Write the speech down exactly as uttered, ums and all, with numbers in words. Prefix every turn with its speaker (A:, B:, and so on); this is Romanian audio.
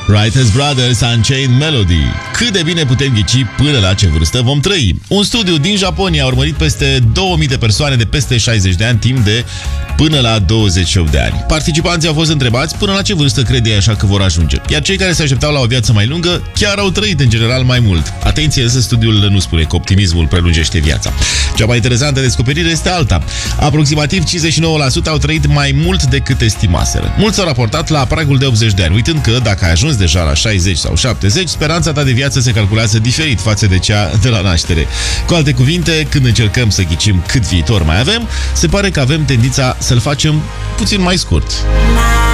A: Writers Brothers, Unchained Melody. Cât de bine putem ghici până la ce vârstă vom trăi? Un studiu din Japonia a urmărit peste două mii de persoane de peste șaizeci de ani timp de până la douăzeci și opt de ani. Participanții au fost întrebați până la ce vârstă crede ei așa că vor ajunge. Iar cei care se așteptau la o viață mai lungă chiar au trăit în general mai mult. Atenție, însă studiul nu spune că optimismul prelungește viața. Cea mai interesantă descoperire este alta. Aproximativ cincizeci și nouă la sută au trăit mai mult decât estimaseră. Mulți au raportat la pragul de optzeci de ani, uitând că dacă ai ajuns deja la șaizeci sau șaptezeci, speranța ta de viață se calculează diferit față de cea de la naștere. Cu alte cuvinte, când încercăm să ghicim cât viitor mai avem, se pare că avem tendința să-l facem puțin mai scurt.